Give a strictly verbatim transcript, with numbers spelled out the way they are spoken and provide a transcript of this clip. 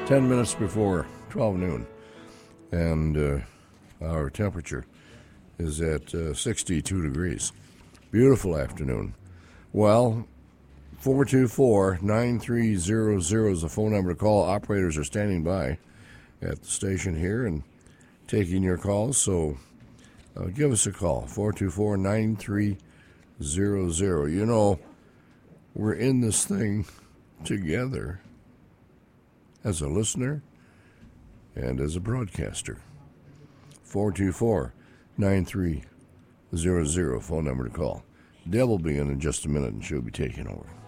ten minutes before twelve noon. And uh, our temperature is at uh, sixty-two degrees. Beautiful afternoon. Well, four two four, nine three zero zero is the phone number to call. Operators are standing by at the station here and taking your calls, so uh, give us a call, four two four, nine three zero zero. You know, we're in this thing together as a listener and as a broadcaster. four two four, nine three zero zero, phone number to call. Deb will be in in just a minute, and she'll be taking over.